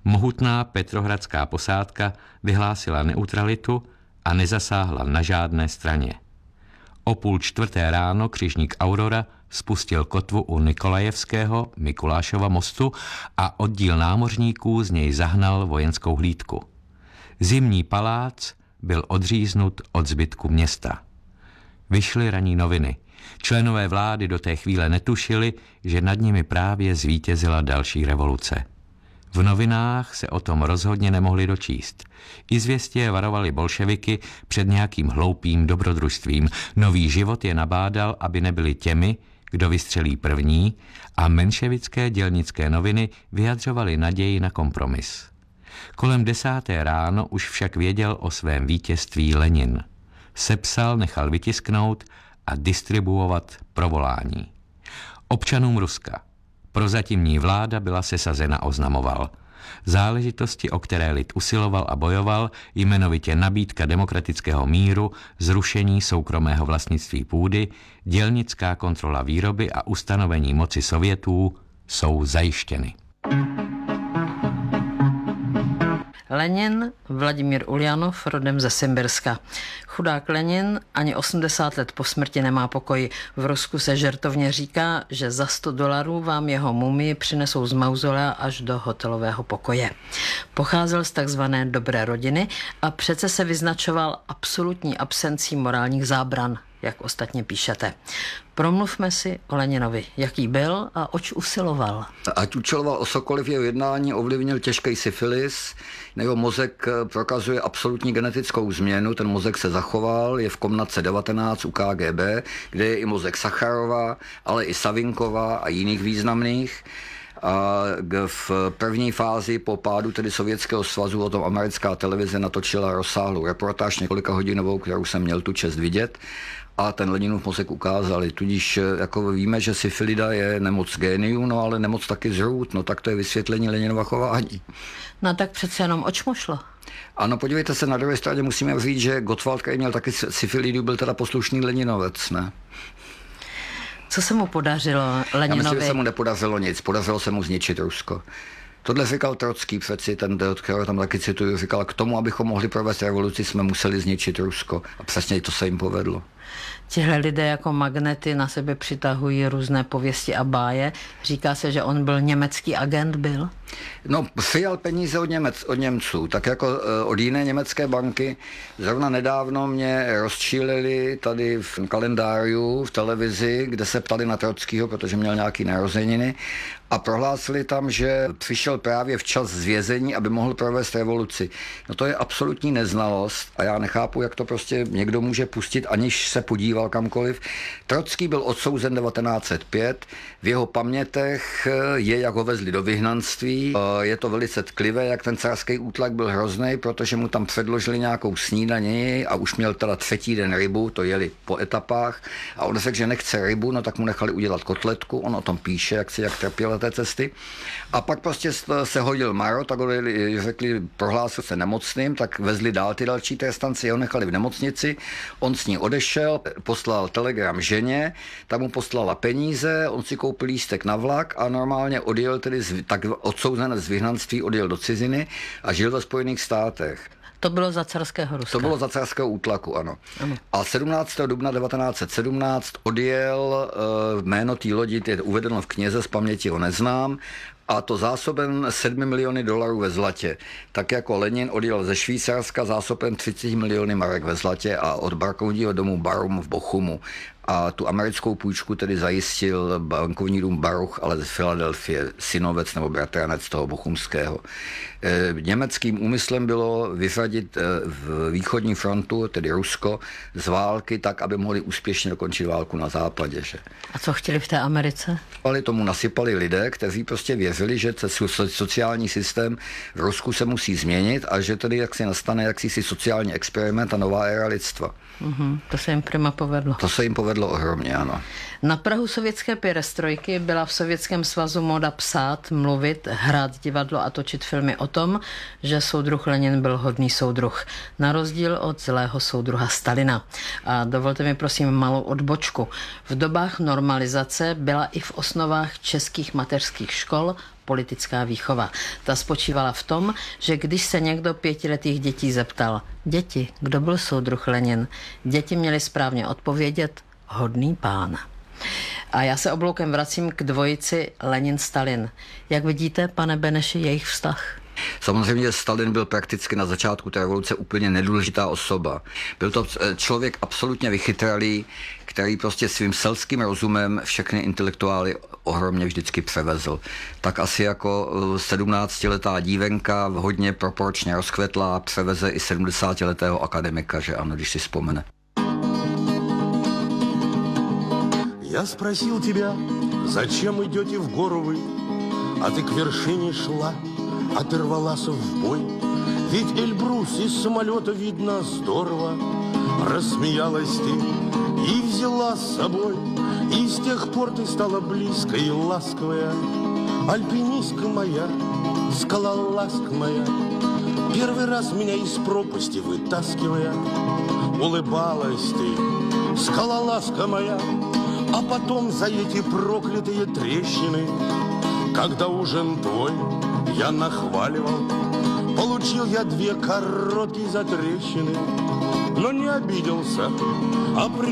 Mohutná petrohradská posádka vyhlásila neutralitu a nezasáhla na žádné straně. O 3:30 ráno křižník Aurora spustil kotvu u Nikolajevského Mikulášova mostu a oddíl námořníků z něj zahnal vojenskou hlídku. Zimní palác byl odříznut od zbytku města. Vyšly ranní noviny. Členové vlády do té chvíle netušili, že nad nimi právě zvítězila další revoluce. V novinách se o tom rozhodně nemohli dočíst. Izvěstě varovali bolševiky před nějakým hloupým dobrodružstvím. Nový život je nabádal, aby nebyli těmi, kdo vystřelí první, a menševické dělnické noviny vyjadřovaly naději na kompromis. Kolem 10. ráno už však věděl o svém vítězství Lenin. Sepsal, nechal vytisknout a distribuovat provolání. Občanům Ruska. Prozatímní vláda byla sesazena, oznamoval. Záležitosti, o které lid usiloval a bojoval, jmenovitě nabídka demokratického míru, zrušení soukromého vlastnictví půdy, dělnická kontrola výroby a ustanovení moci Sovětů, jsou zajištěny. Lenin, Vladimír Uljanov, rodem ze Simbirska. Chudák Lenin ani 80 let po smrti nemá pokoj. V Rusku se žertovně říká, že za $100 vám jeho mumii přinesou z mauzolea až do hotelového pokoje. Pocházel z takzvané dobré rodiny a přece se vyznačoval absolutní absencí morálních zábran, jak ostatně píšete. Promluvme si o Leninovi, jaký byl a oč usiloval. Ať učiloval o cokoliv, jeho jednání ovlivnil těžký syfilis, jeho mozek prokazuje absolutní genetickou změnu, ten mozek se zachoval, je v komnatce 19 u KGB, kde je i mozek Sacharova, ale i Savinkova a jiných významných. A v první fázi po pádu tedy Sovětského svazu o tom americká televize natočila rozsáhlou reportáž několika hodinovou, kterou jsem měl tu čest vidět, a ten Leninův mozek ukázali. Tudíž jako víme, že syfilida je nemoc géniů, no ale nemoc taky zrůd, no tak to je vysvětlení Leninova chování. No tak přece jenom oč mu šlo? Ano, podívejte se, na druhé straně musíme říct, že Gottwald, který měl taky syfilidu, byl teda poslušný Leninovec, ne? Co se mu podařilo Leninovi? Já myslím, že se mu nepodařilo nic. Podařilo se mu zničit Rusko. Tohle říkal Trocký přeci, ten, kterého tam taky cituju, říkal, k tomu, abychom mohli provést revoluci, jsme museli zničit Rusko. A přesně to se jim povedlo. Tihle lidé jako magnety na sebe přitahují různé pověsti a báje. Říká se, že on byl německý agent, byl? No, přijal peníze od Němců, tak jako od jiné německé banky. Zrovna nedávno mě rozčílili tady v kalendáriu v televizi, kde se ptali na Trockýho, protože měl nějaký narozeniny, a prohlásili tam, že přišel právě včas z vězení, aby mohl provést revoluci. No to je absolutní neznalost a já nechápu, jak to prostě někdo může pustit, aniž se podíval kamkoliv. Trocký byl odsouzen 1905, v jeho pamětech je, jak ho vezli do vyhnanství. Je to velice tklivé, jak ten carský útlak byl hrozný, protože mu tam předložili nějakou snídani a už měl teda 3. den rybu, to jeli po etapách, a on řekl, že nechce rybu, no tak mu nechali udělat kotletku, on o tom píše, jak trpěl té cesty. A pak prostě se hodil maro, tak ho řekli, prohlásil se nemocným, tak vezli dál ty další trestance, jeho nechali v nemocnici, on s ní odešel, poslal telegram ženě, ta mu poslala peníze, on si koupil lístek na vlak a normálně odjel, tedy tak odsouzen z vyhnanství, odjel do ciziny a žil ve Spojených státech. To bylo za carského Ruska. To bylo za carského útlaku, ano. A 17. dubna 1917 odjel, jméno té lodi je uvedeno v knize, z paměti ho neznám, a to zásoben $7 miliony ve zlatě. Tak jako Lenin odjel ze Švýcarska zásoben 30 miliony marek ve zlatě a od bankovního domu Barum v Bochumu. A tu americkou půjčku tedy zajistil bankovní dům Baruch, ale z Filadelfie, synovec nebo bratranec toho bochumského. Německým úmyslem bylo vyřadit v východní frontu, tedy Rusko, z války tak, aby mohli úspěšně dokončit válku na západě. Že? A co chtěli v té Americe? Tomu nasypali lidé, kteří prostě věřili, že sociální systém v Rusku se musí změnit a že tedy jaksi nastane jaksi sociální experiment a nová éra lidstva. To se jim prima povedlo. To se jim povedlo ohromně, ano. Na prahu sovětské perestrojky byla v Sovětském svazu moda psát, mluvit, hrát divadlo a točit filmy o tom, že soudruh Lenin byl hodný soudruh, na rozdíl od zlého soudruha Stalina. A dovolte mi prosím malou odbočku. V dobách normalizace byla i v osnovách českých mateřských škol politická výchova. Ta spočívala v tom, že když se někdo 5letých dětí zeptal, děti, kdo byl soudruh Lenin, děti měly správně odpovědět, hodný pán. A já se obloukem vracím k dvojici Lenin-Stalin. Jak vidíte, pane Beneši, jejich vztah? Samozřejmě Stalin byl prakticky na začátku té revoluce úplně nedůležitá osoba. Byl to člověk absolutně vychytralý, který prostě svým selským rozumem všechny intelektuály ohromně vždycky převezl. Tak asi jako 17letá dívenka, hodně proporčně rozkvetlá, převeze i 70letého akademika, že ano, když si vzpomene. Я спросил тебя, зачем идете в гору вы, а ты к вершине шла, а ты рвалась в бой. Ведь Эльбрус из самолета видно здорово. Рассмеялась ты и взяла с собой, и с тех пор ты стала близкая и ласковая. Альпинистка моя, скалолазка моя, первый раз меня из пропасти вытаскивая. Улыбалась ты, скалолазка моя, а потом за эти проклятые трещины, когда ужин твой я нахваливал, получил я 2 короткие затрещины, но не обиделся, а